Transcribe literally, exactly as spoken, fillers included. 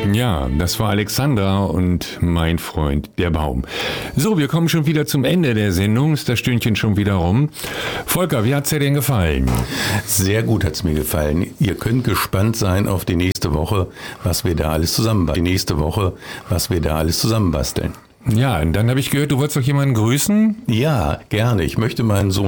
Ja, das war Alexandra und mein Freund, der Baum. So, wir kommen schon wieder zum Ende der Sendung. Ist das Stündchen schon wieder rum? Volker, wie hat's dir denn gefallen? Sehr gut hat's mir gefallen. Ihr könnt gespannt sein auf die nächste Woche, was wir da alles zusammenbasteln. Die nächste Woche, was wir da alles zusammenbasteln. Ja, und dann habe ich gehört, du wolltest doch jemanden grüßen? Ja, gerne. Ich möchte meinen Sohn